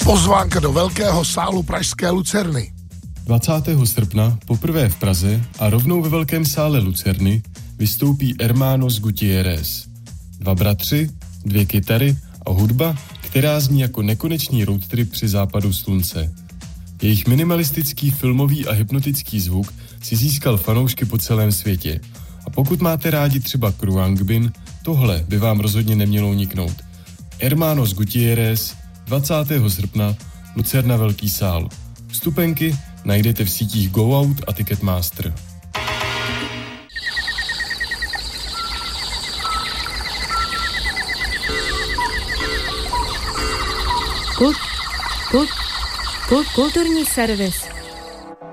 Pozvánka do velkého sálu pražské Lucerny. 20. srpna poprvé v Praze a rovnou ve velkém sále Lucerny vystoupí Hermanos Gutierrez. 2 bratři, 2 kytary a hudba, která zní jako nekonečný roadtrip při západu slunce. Jejich minimalistický filmový a hypnotický zvuk si získal fanoušky po celém světě. A pokud máte rádi třeba Khruangbin, tohle by vám rozhodně nemělo uniknout. Hermanos Gutierrez, 20. srpna, Lucerna Velký sál. Vstupenky najdete v sítích Go Out a Ticketmaster. Kulturní servis.